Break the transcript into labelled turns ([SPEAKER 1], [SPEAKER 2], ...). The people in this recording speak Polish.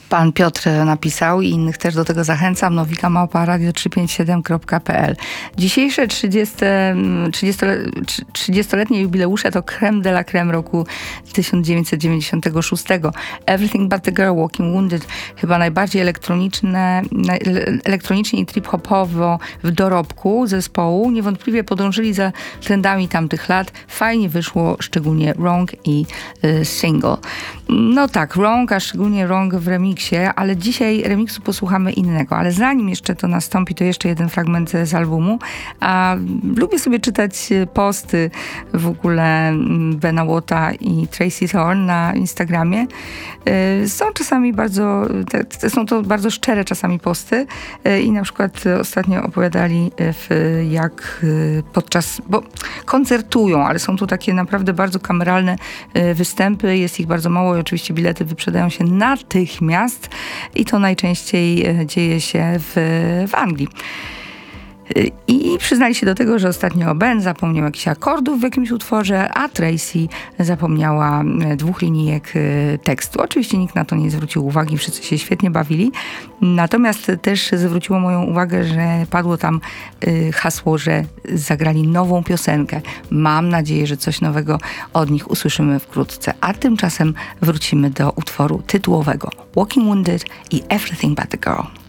[SPEAKER 1] Pan Piotr napisał i innych też do tego zachęcam. nowika@radio357.pl. Dzisiejsze 30-letnie jubileusze to creme de la creme roku 1996. Everything But The Girl, Walking Wounded, chyba najbardziej elektronicznie i trip-hopowo w dorobku zespołu. Niewątpliwie podążyli za trendami tamtych lat. Fajnie wyszło, szczególnie Wrong i Single. No tak, Wrong, a szczególnie Wrong w remiksie, ale dzisiaj remiksu posłuchamy innego. Ale zanim jeszcze to nastąpi, to jeszcze jeden fragment z albumu. A lubię sobie czytać posty w ogóle Bena Watta i Tracy Thorn na Instagramie. Są czasami są to bardzo szczere czasami posty i na przykład ostatnio opowiadali bo koncertują, ale są to takie naprawdę bardzo kameralne występy, jest ich bardzo mało i oczywiście bilety wyprzedają się natychmiast i to najczęściej dzieje się w Anglii. I przyznali się do tego, że ostatnio Ben zapomniał jakichś akordów w jakimś utworze, a Tracy zapomniała 2 linijek tekstu. Oczywiście nikt na to nie zwrócił uwagi, wszyscy się świetnie bawili. Natomiast też zwróciło moją uwagę, że padło tam hasło, że zagrali nową piosenkę. Mam nadzieję, że coś nowego od nich usłyszymy wkrótce. A tymczasem wrócimy do utworu tytułowego Walking Wounded i Everything But The Girl.